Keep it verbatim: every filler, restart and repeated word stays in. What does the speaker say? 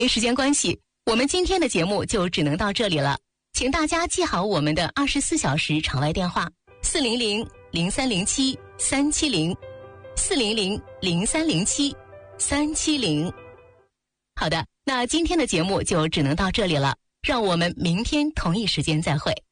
因时间关系，我们今天的节目就只能到这里了。请大家记好我们的二十四小时场外电话：四零零零三零七三七零，四零零零三零七三七零。好的，那今天的节目就只能到这里了，让我们明天同一时间再会。